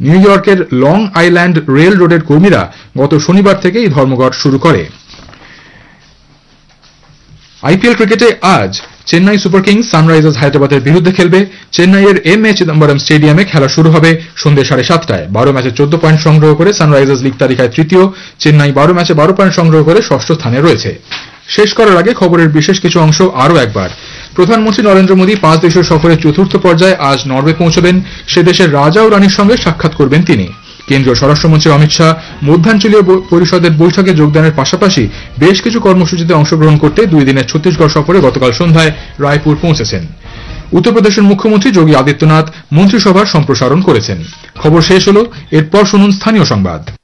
New ইয়র্কের long island rail রোডের কর্মীরা গত শনিবার থেকে এই ধর্মঘট শুরু করে। আইপিএল ক্রিকেটে আজ চেন্নাই সুপার কিংস সানরাইজার্স হায়দ্রাবাদের বিরুদ্ধে খেলবে। চেন্নাইয়ের এম.এ. চিদম্বরম স্টেডিয়ামে খেলা শুরু হবে সন্ধ্যে 7:30টায়। 12 ম্যাচে 14 পয়েন্ট সংগ্রহ করে সানরাইজার্স লিগ তালিকায় তৃতীয়। চেন্নাই 12 ম্যাচে 12 পয়েন্ট সংগ্রহ করে ষষ্ঠ স্থানে রয়েছে। শেষ করার আগে খবরের বিশেষ কিছু অংশ আরও একবার। প্রধানমন্ত্রী নরেন্দ্র মোদী 5 দেশের সফরের চতুর্থ পর্যায়ে আজ নরওয়ে পৌঁছবেন। সে দেশের রাজা ও রানীর সঙ্গে সাক্ষাৎ করবেন তিনি। কেন্দ্রীয় স্বরাষ্ট্রমন্ত্রী অমিত শাহ মধ্যাঞ্চলীয় পরিষদের বৈঠকে যোগদানের পাশাপাশি বেশ কিছু কর্মসূচিতে অংশগ্রহণ করতে 2 দিনের ছত্তিশগড় সফরে গতকাল সন্ধ্যায় রায়পুর পৌঁছেছেন। উত্তরপ্রদেশের মুখ্যমন্ত্রী যোগী আদিত্যনাথ মন্ত্রিসভার সম্প্রসারণ করেছেন। খবর শেষ হল। এরপর শুনুন স্থানীয় সংবাদ।